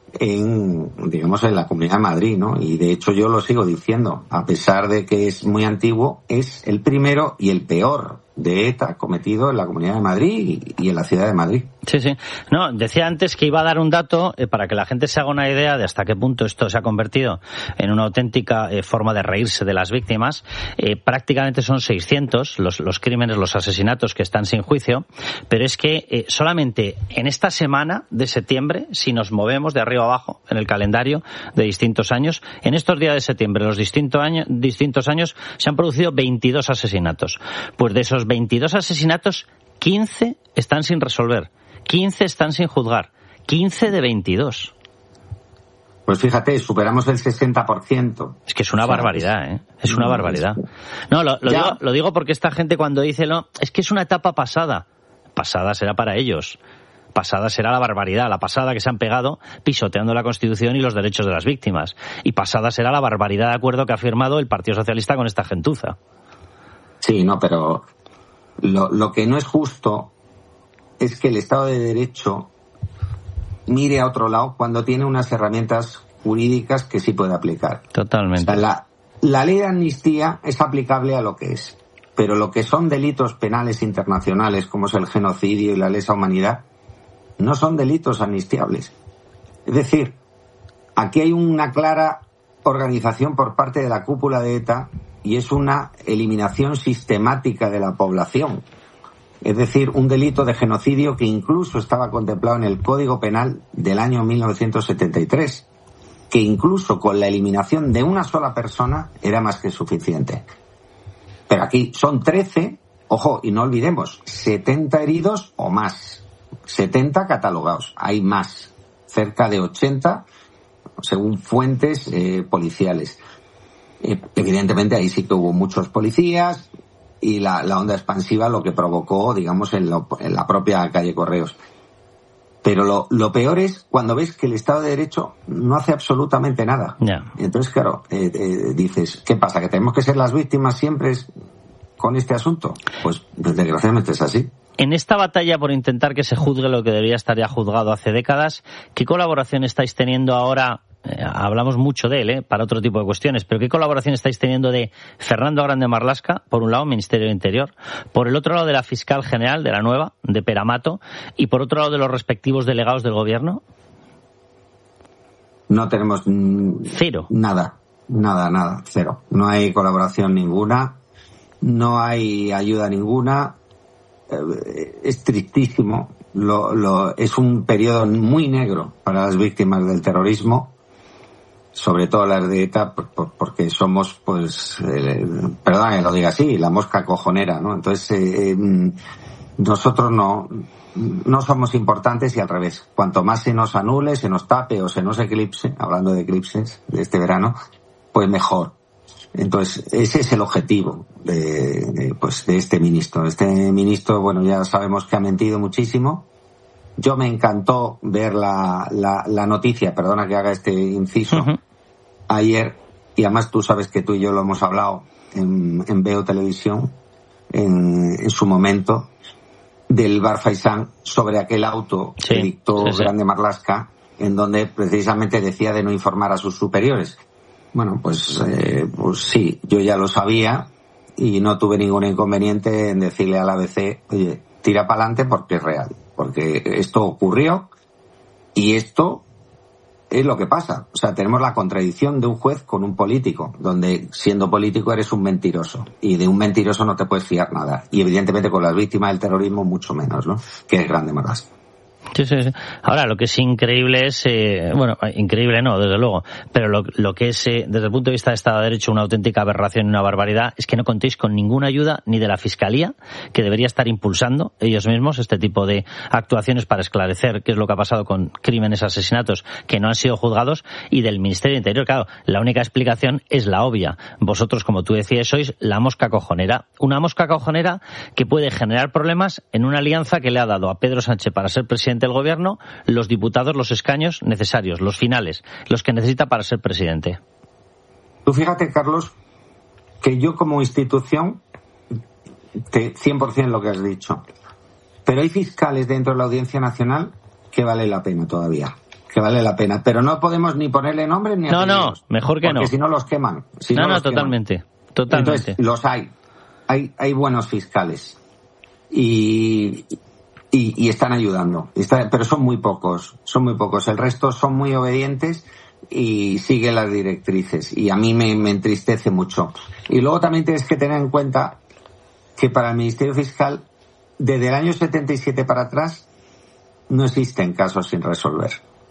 en la Comunidad de Madrid, ¿no? Y de hecho yo lo sigo diciendo, a pesar de que es muy antiguo, es el primero y el peor de ETA cometido en la Comunidad de Madrid y en la ciudad de Madrid. Sí. No, decía antes que iba a dar un dato para que la gente se haga una idea de hasta qué punto esto se ha convertido en una auténtica forma de reírse de las víctimas. Prácticamente son 600 los crímenes, los asesinatos que están sin juicio, pero es que solamente en esta semana de septiembre, si nos movemos de arriba abajo en el calendario de distintos años, en estos días de septiembre, en los distintos años, se han producido 22 asesinatos. Pues de esos 22 asesinatos, 15 están sin resolver, 15 están sin juzgar, 15 de 22. Pues fíjate, superamos el 60%. Es que es una barbaridad, ¿eh? Es una barbaridad. No, lo digo porque esta gente cuando dice, es que es una etapa pasada. Pasada será para ellos. Pasada será la barbaridad, la pasada que se han pegado pisoteando la Constitución y los derechos de las víctimas. Y pasada será la barbaridad de acuerdo que ha firmado el Partido Socialista con esta gentuza. Sí, pero lo que no es justo es que el Estado de Derecho mire a otro lado cuando tiene unas herramientas jurídicas que sí puede aplicar. Totalmente. O sea, la ley de amnistía es aplicable a lo que es, pero lo que son delitos penales internacionales, como es el genocidio y la lesa humanidad, no son delitos amnistiables. Es decir, aquí hay una clara organización por parte de la cúpula de ETA y es una eliminación sistemática de la población. Es decir, un delito de genocidio que incluso estaba contemplado en el Código Penal del año 1973, que incluso con la eliminación de una sola persona era más que suficiente. Pero aquí son 13, ojo, y no olvidemos, 70 heridos o más. 70 catalogados, hay más, cerca de 80 según fuentes policiales. Evidentemente ahí sí que hubo muchos policías y la onda expansiva lo que provocó, digamos, en la propia calle Correos. Pero lo peor es cuando ves que el Estado de Derecho no hace absolutamente nada. Yeah. Entonces, claro, dices, ¿qué pasa? ¿Que tenemos que ser las víctimas siempre con este asunto? Pues desgraciadamente es así. En esta batalla por intentar que se juzgue lo que debería estar ya juzgado hace décadas, ¿qué colaboración estáis teniendo ahora hablamos mucho de él, para otro tipo de cuestiones, pero ¿qué colaboración estáis teniendo de Fernando Grande Marlaska, por un lado, Ministerio del Interior, por el otro lado de la Fiscal General, de la nueva, de Peramato, y por otro lado de los respectivos delegados del Gobierno? No tenemos cero. Nada, cero. No hay colaboración ninguna, no hay ayuda ninguna, es tristísimo. Es un periodo muy negro para las víctimas del terrorismo, sobre todo las de ETA, porque somos, pues, perdón que lo diga así, la mosca cojonera, ¿no? Entonces, nosotros no somos importantes y al revés. Cuanto más se nos anule, se nos tape o se nos eclipse, hablando de eclipses de este verano, pues mejor. Entonces, ese es el objetivo de este ministro. Este ministro, bueno, ya sabemos que ha mentido muchísimo. Yo me encantó ver la noticia, perdona que haga este inciso, ayer, y además tú sabes que tú y yo lo hemos hablado en Veo Televisión, en su momento, del Bar Faisán sobre aquel auto que dictó Grande Marlaska, en donde precisamente decía de no informar a sus superiores. Bueno, pues sí, yo ya lo sabía y no tuve ningún inconveniente en decirle al ABC, oye, tira para adelante porque es real, porque esto ocurrió y esto es lo que pasa. O sea, tenemos la contradicción de un juez con un político, donde siendo político eres un mentiroso y de un mentiroso no te puedes fiar nada. Y evidentemente con las víctimas del terrorismo mucho menos, ¿no? Que es Grande Marlaska. Sí. Ahora, lo que es increíble es, increíble no, desde luego, pero lo que es, desde el punto de vista de Estado de Derecho, una auténtica aberración y una barbaridad, es que no contéis con ninguna ayuda ni de la Fiscalía, que debería estar impulsando ellos mismos este tipo de actuaciones para esclarecer qué es lo que ha pasado con crímenes, asesinatos que no han sido juzgados, y del Ministerio del Interior. Claro, la única explicación es la obvia. Vosotros, como tú decías, sois la mosca cojonera. Una mosca cojonera que puede generar problemas en una alianza que le ha dado a Pedro Sánchez para ser presidente del Gobierno los diputados, los escaños necesarios, los finales, los que necesita para ser presidente. Tú fíjate, Carlos, que yo como institución, 100% lo que has dicho, pero hay fiscales dentro de la Audiencia Nacional que vale la pena todavía, pero no podemos ni ponerle nombre ni apellidos. No, mejor que no. Porque si no los queman. Totalmente. Entonces, los hay buenos fiscales y están ayudando, pero son muy pocos, el resto son muy obedientes y siguen las directrices, y a mí me entristece mucho. Y luego también tienes que tener en cuenta que para el Ministerio Fiscal, desde el año 77 para atrás, no existen casos sin resolver.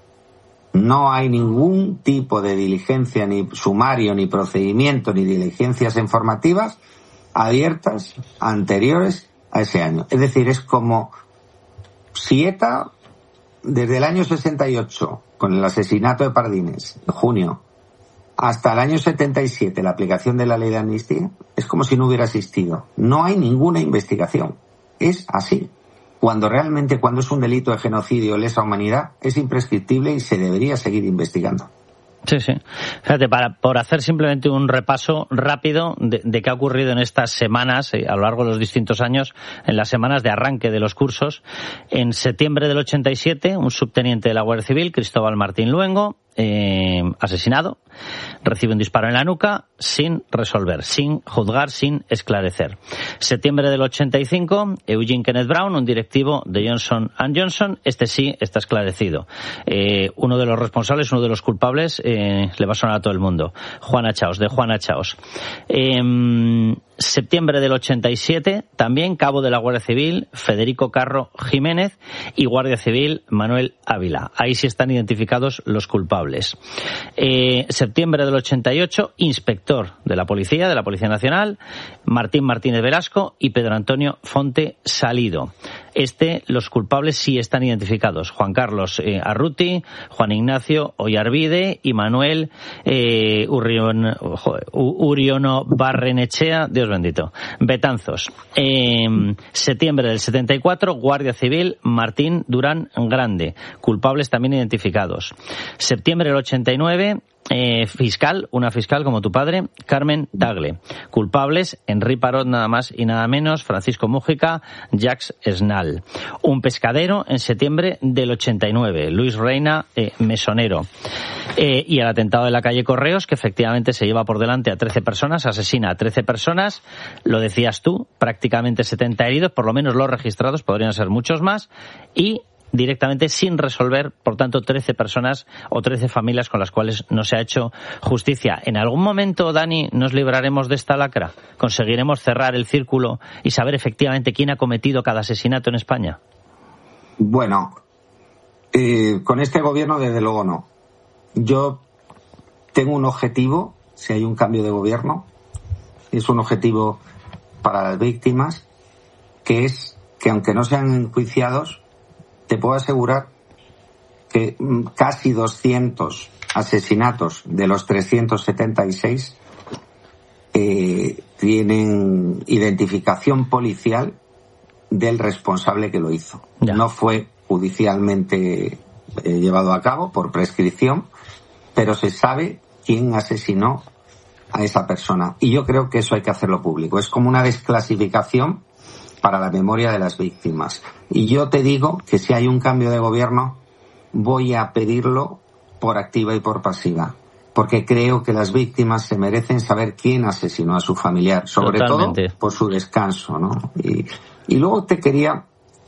No hay ningún tipo de diligencia, ni sumario, ni procedimiento, ni diligencias informativas abiertas anteriores a ese año. Es decir, es como si ETA, desde el año 68, con el asesinato de Pardines, en junio, hasta el año 77, la aplicación de la ley de amnistía, es como si no hubiera existido. No hay ninguna investigación. Es así. Cuando es un delito de genocidio o lesa humanidad, es imprescriptible y se debería seguir investigando. Sí. Fíjate, por hacer simplemente un repaso rápido de qué ha ocurrido en estas semanas, a lo largo de los distintos años, en las semanas de arranque de los cursos. En septiembre del 87, un subteniente de la Guardia Civil, Cristóbal Martín Luengo, asesinado, recibe un disparo en la nuca sin resolver, sin juzgar, sin esclarecer. Septiembre del 85, Eugene Kenneth Brown, un directivo de Johnson & Johnson, sí está esclarecido. Uno de los responsables, uno de los culpables, le va a sonar a todo el mundo, Juana Chaos. Septiembre del 87, también cabo de la Guardia Civil, Federico Carro Jiménez, y Guardia Civil, Manuel Ávila. Ahí sí están identificados los culpables. Septiembre del 88, inspector de la Policía Nacional, Martín Martínez Velasco y Pedro Antonio Fonte Salido. Los culpables sí están identificados. Juan Carlos Arruti, Juan Ignacio Oyarbide y Manuel Uriono Barrenechea, Dios bendito, Betanzos. Septiembre del 74, Guardia Civil, Martín Durán Grande. Culpables también identificados. Septiembre del 89, una fiscal como tu padre, Carmen Tagle. Culpables, Henri Parot nada más y nada menos, Francisco Mújica, Jacques Esnal. Un pescadero en septiembre del 89, Luis Reina, mesonero. Y el atentado de la calle Correos, que efectivamente se lleva por delante a 13 personas, asesina a 13 personas, lo decías tú, prácticamente 70 heridos, por lo menos los registrados, podrían ser muchos más, y directamente sin resolver, por tanto 13 personas o 13 familias con las cuales no se ha hecho justicia. ¿En algún momento, Dani, nos libraremos de esta lacra? ¿Conseguiremos cerrar el círculo y saber efectivamente quién ha cometido cada asesinato en España? Bueno, con este gobierno desde luego no. Yo tengo un objetivo, si hay un cambio de gobierno, es un objetivo para las víctimas, que es que aunque no sean enjuiciados, te puedo asegurar que casi 200 asesinatos de los 376 tienen identificación policial del responsable que lo hizo. Ya. No fue judicialmente llevado a cabo por prescripción, pero se sabe quién asesinó a esa persona. Y yo creo que eso hay que hacerlo público. Es como una desclasificación para la memoria de las víctimas. Y yo te digo que si hay un cambio de gobierno, voy a pedirlo por activa y por pasiva. Porque creo que las víctimas se merecen saber quién asesinó a su familiar, sobre Totalmente. Todo por su descanso, ¿no? Y luego te quería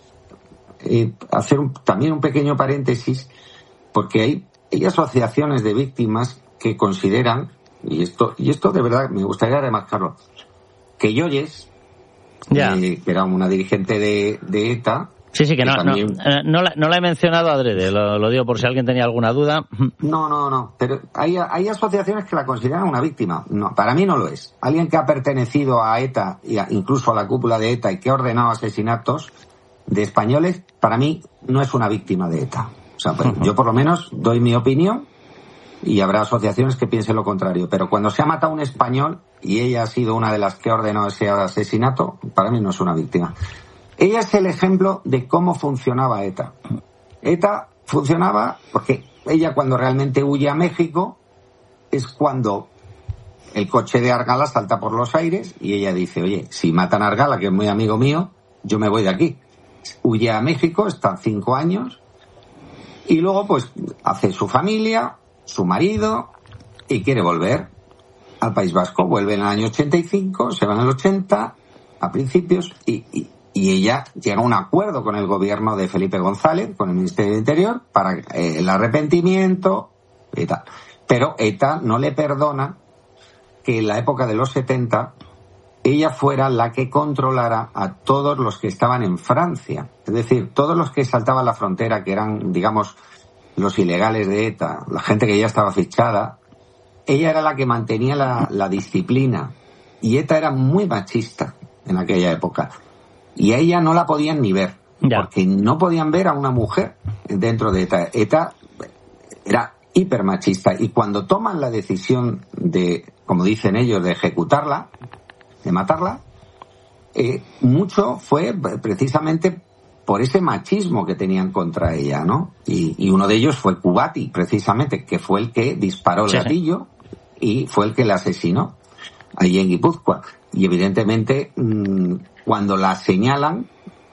hacer también un pequeño paréntesis, porque hay asociaciones de víctimas que consideran, y esto de verdad me gustaría remarcarlo, que Yoyes, que era una dirigente de ETA. Sí, que también... no la he mencionado adrede, lo digo por si alguien tenía alguna duda. No, pero hay asociaciones que la consideran una víctima. No, para mí no lo es. Alguien que ha pertenecido a ETA, incluso a la cúpula de ETA, y que ha ordenado asesinatos de españoles, para mí no es una víctima de ETA. O sea, yo por lo menos doy mi opinión, y habrá asociaciones que piensen lo contrario, pero cuando se ha matado un español y ella ha sido una de las que ordenó ese asesinato, para mí no es una víctima. Ella es el ejemplo de cómo funcionaba ETA. ETA funcionaba porque ella, cuando realmente huye a México, es cuando el coche de Argala salta por los aires y ella dice, oye, si matan a Argala, que es muy amigo mío, yo me voy de aquí. Huye a México, está 5 años y luego pues hace su familia, su marido, y quiere volver al País Vasco. Vuelve en el año 85, se va en el 80 a principios, y ella llega a un acuerdo con el gobierno de Felipe González, con el Ministerio del Interior, para el arrepentimiento y tal. Pero ETA no le perdona que en la época de los 70 ella fuera la que controlara a todos los que estaban en Francia. Es decir, todos los que saltaban la frontera, que eran, digamos, los ilegales de ETA, la gente que ya estaba fichada, ella era la que mantenía la disciplina. Y ETA era muy machista en aquella época. Y a ella no la podían ni ver, porque no podían ver a una mujer dentro de ETA. ETA era hipermachista, y cuando toman la decisión de, como dicen ellos, de ejecutarla, de matarla, mucho fue precisamente por ese machismo que tenían contra ella, ¿no? Y uno de ellos fue Kubati, precisamente, que fue el que disparó el gatillo y fue el que la asesinó allí en Guipúzcoa. Y evidentemente, cuando la señalan,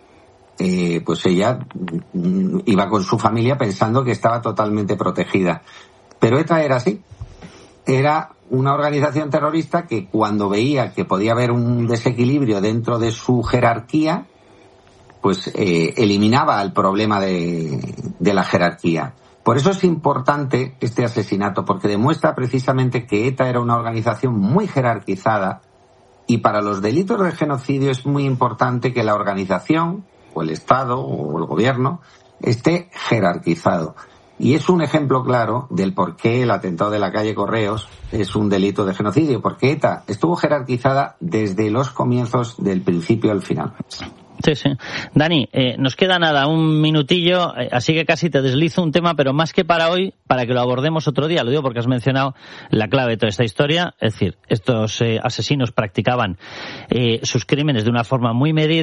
pues ella iba con su familia pensando que estaba totalmente protegida. Pero ETA era así. Era una organización terrorista que, cuando veía que podía haber un desequilibrio dentro de su jerarquía, pues eliminaba el problema de la jerarquía. Por eso es importante este asesinato, porque demuestra precisamente que ETA era una organización muy jerarquizada, y para los delitos de genocidio es muy importante que la organización, o el Estado, o el gobierno, esté jerarquizado. Y es un ejemplo claro del por qué el atentado de la calle Correos es un delito de genocidio, porque ETA estuvo jerarquizada desde los comienzos, del principio al final. Sí. Dani, nos queda nada, un minutillo, así que casi te deslizo un tema, pero más que para hoy, para que lo abordemos otro día. Lo digo porque has mencionado la clave de toda esta historia. Es decir, estos asesinos practicaban sus crímenes de una forma muy medida,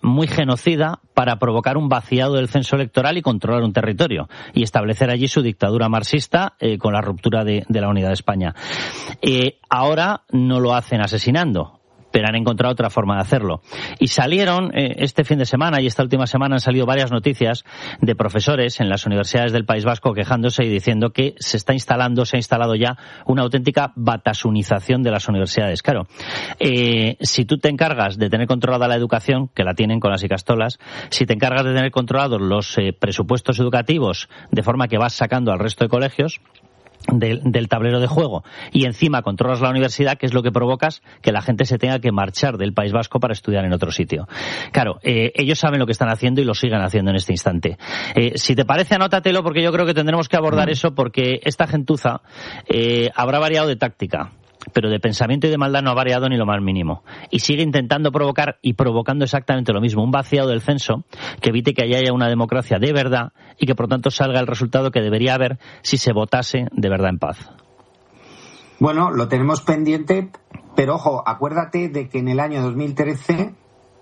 muy genocida para provocar un vaciado del censo electoral y controlar un territorio y establecer allí su dictadura marxista con la ruptura de la unidad de España. Ahora no lo hacen asesinando, pero han encontrado otra forma de hacerlo. Y salieron este fin de semana y esta última semana han salido varias noticias de profesores en las universidades del País Vasco quejándose y diciendo que se ha instalado ya una auténtica batasunización de las universidades. Claro, si tú te encargas de tener controlada la educación, que la tienen con las icastolas, si te encargas de tener controlados los presupuestos educativos de forma que vas sacando al resto de colegios del tablero de juego y encima controlas la universidad, que es lo que provocas que la gente se tenga que marchar del País Vasco para estudiar en otro sitio. Claro, ellos saben lo que están haciendo y lo siguen haciendo en este instante. Si te parece, anótatelo, porque yo creo que tendremos que abordar eso, porque esta gentuza habrá variado de táctica, pero de pensamiento y de maldad no ha variado ni lo más mínimo. Y sigue intentando provocar y provocando exactamente lo mismo, un vaciado del censo que evite que haya una democracia de verdad y que por tanto salga el resultado que debería haber si se votase de verdad en paz. Bueno, lo tenemos pendiente, pero ojo, acuérdate de que en el año 2013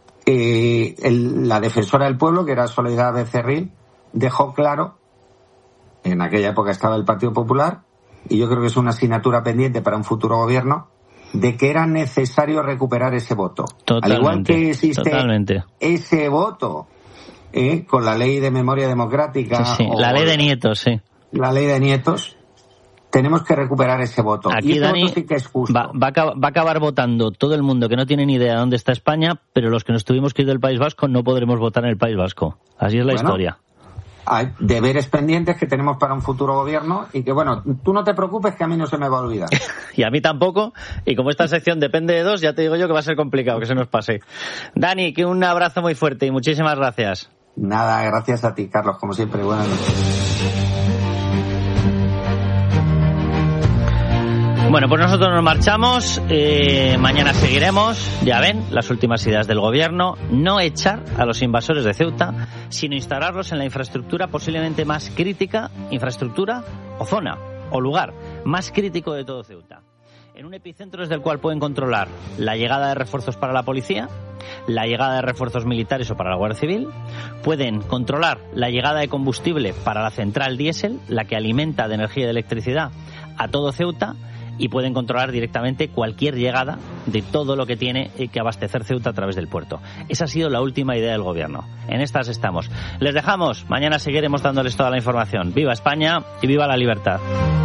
la defensora del pueblo, que era Soledad Becerril, dejó claro, en aquella época estaba el Partido Popular, y yo creo que es una asignatura pendiente para un futuro gobierno, de que era necesario recuperar ese voto. Totalmente, al igual que existe ese voto con la ley de memoria democrática. Sí, la ley de nietos, sí. La ley de nietos, tenemos que recuperar ese voto. Aquí, y ese Dani, voto sí que es justo. Va a acabar votando todo el mundo que no tiene ni idea de dónde está España, pero los que nos tuvimos que ir del País Vasco no podremos votar en el País Vasco. Así es la historia. Hay deberes pendientes que tenemos para un futuro gobierno y que, bueno, tú no te preocupes, que a mí no se me va a olvidar. Y a mí tampoco, y como esta sección depende de dos, ya te digo yo que va a ser complicado que se nos pase. Dani, que un abrazo muy fuerte y muchísimas gracias. Nada, gracias a ti, Carlos, como siempre. Buenas noches. Bueno, pues nosotros nos marchamos, mañana seguiremos, ya ven, las últimas ideas del gobierno, no echar a los invasores de Ceuta, sino instalarlos en la infraestructura posiblemente más crítica, infraestructura o zona o lugar más crítico de todo Ceuta. En un epicentro desde el cual pueden controlar la llegada de refuerzos para la policía, la llegada de refuerzos militares o para la Guardia Civil, pueden controlar la llegada de combustible para la central diésel, la que alimenta de energía y de electricidad a todo Ceuta, y pueden controlar directamente cualquier llegada de todo lo que tiene que abastecer Ceuta a través del puerto. Esa ha sido la última idea del gobierno. En estas estamos. Les dejamos. Mañana seguiremos dándoles toda la información. ¡Viva España y viva la libertad!